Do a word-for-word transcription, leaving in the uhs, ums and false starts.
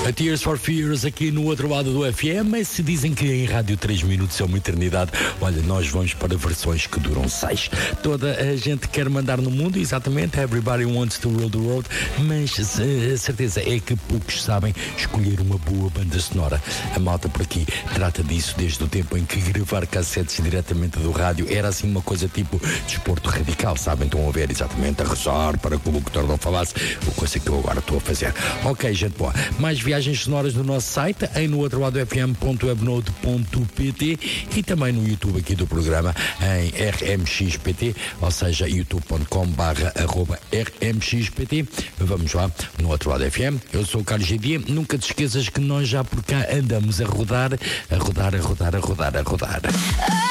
A Tears for Fears aqui no outro lado do F M. Mas se dizem que em rádio três minutos é uma eternidade, olha, nós vamos para versões que duram seis. Toda a gente quer mandar no mundo, exatamente, everybody wants to rule the world, mas a certeza é que poucos sabem escolher uma boa banda sonora. A malta por aqui trata disso desde o tempo em que gravar cassetes diretamente do rádio era assim uma coisa tipo desporto radical, sabem? Estão a ver exatamente a rezar para que o locutor não falasse, o coisa que eu agora estou a fazer. Ok, gente boa. Mais viagens sonoras no nosso site, em no outro lado f m ponto webnode ponto p t e também no YouTube aqui do programa em R M X P T, ou seja, youtube ponto com barra arroba R M X P T. Vamos lá, no outro lado F M. Eu sou o Carlos G D. Nunca te esqueças que nós já por cá andamos a rodar, a rodar, a rodar, a rodar, a rodar.